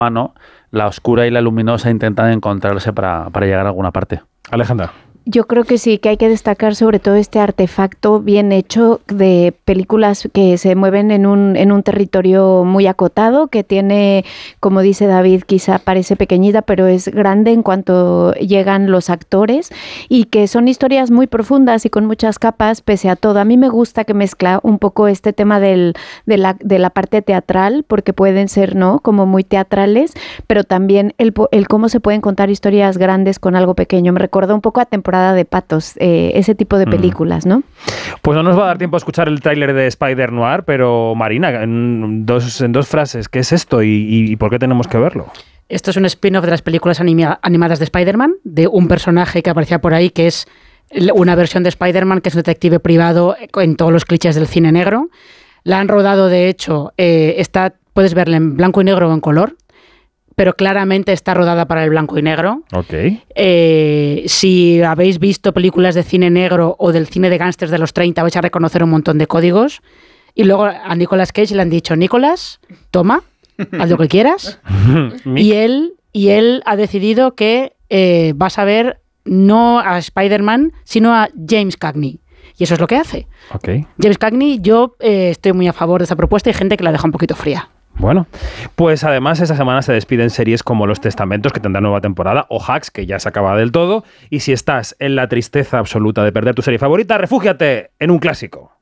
mano, la oscura y la luminosa intentan encontrarse para llegar a alguna parte. Alejandra. Yo creo que sí, que hay que destacar sobre todo este artefacto bien hecho de películas que se mueven en un territorio muy acotado, que tiene, como dice David, quizá parece pequeñita, pero es grande en cuanto llegan los actores, y que son historias muy profundas y con muchas capas, pese a todo. A mí me gusta que mezcla un poco este tema de la parte teatral, porque pueden ser, ¿no?, como muy teatrales, pero también el cómo se pueden contar historias grandes con algo pequeño. Me recuerda un poco a Temporada de Patos, ese tipo de películas, ¿no? Pues no nos va a dar tiempo a escuchar el tráiler de Spider-Noir, pero Marina, en dos frases, ¿qué es esto y por qué tenemos que verlo? Esto es un spin-off de las películas animadas de Spider-Man, de un personaje que aparecía por ahí, que es una versión de Spider-Man, que es un detective privado en todos los clichés del cine negro. La han rodado, de hecho, puedes verla en blanco y negro o en color, pero claramente está rodada para el blanco y negro. Ok. Si habéis visto películas de cine negro o del cine de gángsters de los 30, vais a reconocer un montón de códigos. Y luego a Nicolas Cage le han dicho, Nicolas, toma, haz lo que quieras. y él ha decidido que vas a ver no a Spider-Man, sino a James Cagney. Y eso es lo que hace. Okay. James Cagney, yo estoy muy a favor de esa propuesta, y hay gente que la deja un poquito fría. Bueno, pues además esta semana se despiden series como Los Testamentos, que tendrá nueva temporada, o Hacks, que ya se acaba del todo. Y si estás en la tristeza absoluta de perder tu serie favorita, refúgiate en un clásico.